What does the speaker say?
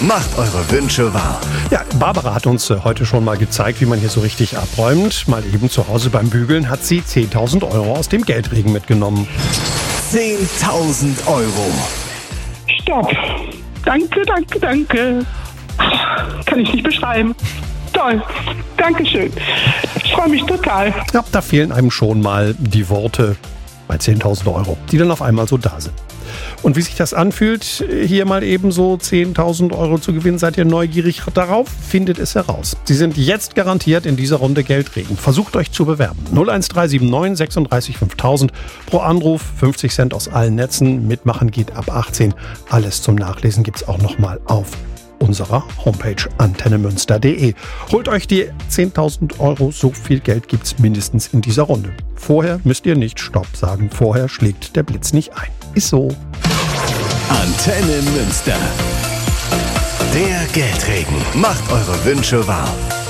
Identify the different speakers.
Speaker 1: Macht eure Wünsche wahr.
Speaker 2: Ja, Barbara hat uns heute schon mal gezeigt, wie man hier so richtig abräumt. Mal eben zu Hause beim Bügeln hat sie 10.000 € aus dem Geldregen mitgenommen.
Speaker 1: 10.000 €.
Speaker 3: Stopp. Danke. Kann ich nicht beschreiben. Toll. Dankeschön. Ich freue mich total.
Speaker 2: Ja, da fehlen einem schon mal die Worte bei 10.000 €, die dann auf einmal so da sind. Und wie sich das anfühlt, hier mal eben so 10.000 € zu gewinnen, seid ihr neugierig darauf? Findet es heraus. Sie sind jetzt garantiert in dieser Runde Geldregen. Versucht euch zu bewerben. 01379 36 5000 pro Anruf, 50 Cent aus allen Netzen. Mitmachen geht ab 18. Alles zum Nachlesen gibt's auch nochmal auf unserer Homepage antennemünster.de. Holt euch die 10.000 €, so viel Geld gibt's mindestens in dieser Runde. Vorher müsst ihr nicht Stopp sagen, vorher schlägt der Blitz nicht ein. Ist so.
Speaker 1: Antenne Münster. Der Geldregen. Macht eure Wünsche wahr.